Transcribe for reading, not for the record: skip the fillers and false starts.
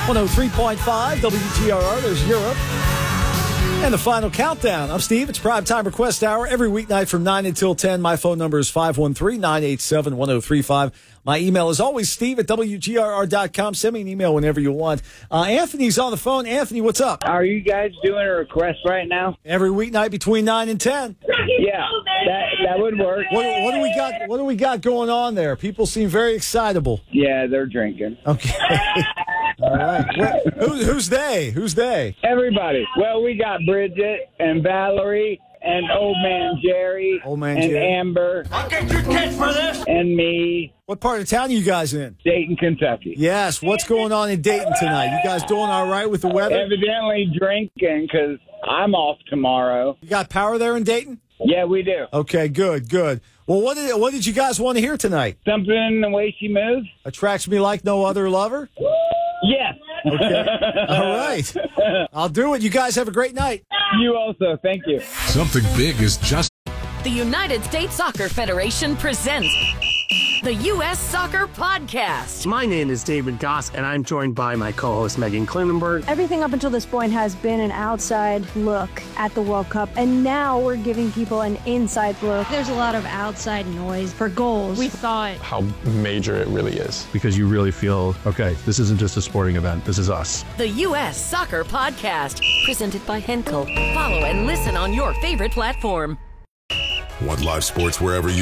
103.5 WGRR. There's Europe. And the final countdown. I'm Steve. It's Primetime Request Hour every weeknight from 9 until 10. My phone number is 513-987-1035. My email is always steve@WGRR.com. Send me an email whenever you want. Anthony's on the phone. Anthony, what's up? Are you guys doing a request right now? Every weeknight between 9 and 10. Yeah, that would work. What do we got? What do we got going on there? People seem very excitable. Yeah, they're drinking. Okay. All right. Who's they? Who's they? Everybody. Well, we got Bridget and Valerie and Old Man Jerry and Amber. I'll get your tits for this. And me. What part of town are you guys in? Dayton, Kentucky. Yes. What's going on in Dayton tonight? You guys doing all right with the weather? Evidently drinking because I'm off tomorrow. You got power there in Dayton? Yeah, we do. Okay, good. Well, what did you guys want to hear tonight? Something in the way she moves. Attracts me like no other lover? Yes. Okay. All right. I'll do it. You guys have a great night. You also. Thank you. Something big is just... The United States Soccer Federation presents the U.S. Soccer Podcast. My name is David Goss, and I'm joined by my co-host Megan Klinenberg. Everything up until this point has been an outside look at the World Cup, and now we're giving people an inside look. There's a lot of outside noise for goals. We thought how major it really is. Because you really feel, okay, this isn't just a sporting event, this is us. The U.S. Soccer Podcast, presented by Henkel. Follow and listen on your favorite platform. Want live sports wherever you